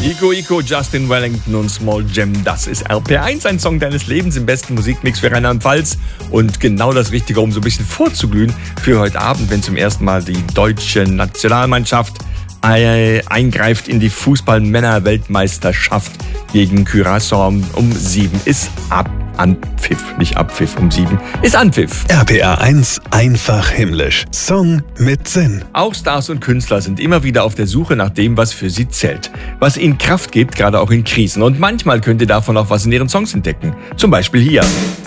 Ico, Justin Wellington und Small Jam, das ist RPR1, ein Song deines Lebens im besten Musikmix für Rheinland-Pfalz. Und genau das Richtige, um so ein bisschen vorzuglühen für heute Abend, wenn zum ersten Mal die deutsche Nationalmannschaft eingreift in die Fußball-Männer-Weltmeisterschaft gegen Curaçao. Um 7 ist Anpfiff, nicht Abpfiff, um 7 ist Anpfiff. RPR1 einfach himmlisch. Song mit Sinn. Auch Stars und Künstler sind immer wieder auf der Suche nach dem, was für sie zählt. Was ihnen Kraft gibt, gerade auch in Krisen. Und manchmal könnt ihr davon auch was in ihren Songs entdecken. Zum Beispiel hier.